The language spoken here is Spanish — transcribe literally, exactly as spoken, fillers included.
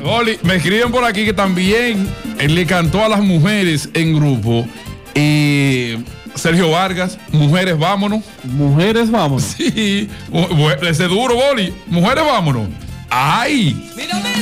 Oli, me escriben por aquí que también él le cantó a las mujeres en grupo. Y Sergio Vargas, Mujeres Vámonos. Mujeres Vámonos. Sí, ese duro, Boli. Mujeres Vámonos. ¡Ay! Mira, mira.